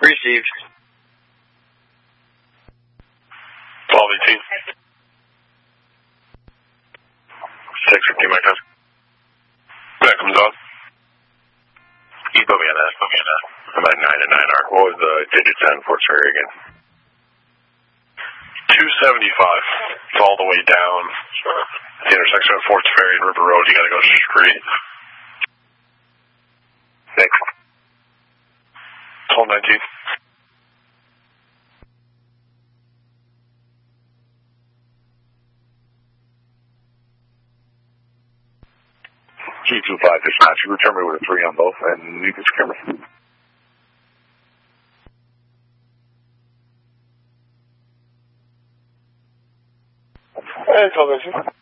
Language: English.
Received. 1218. 650, my time. That comes on. You put me on that. I'm at 9 and 9R. What was the digits on Fort Ferry again? 275. It's all the way down. The intersection of Fort Ferry and River Road. You gotta go straight. Next. 1219. G25 dispatch. You return me with a 3 on both and you can secure me. Hey, 1219.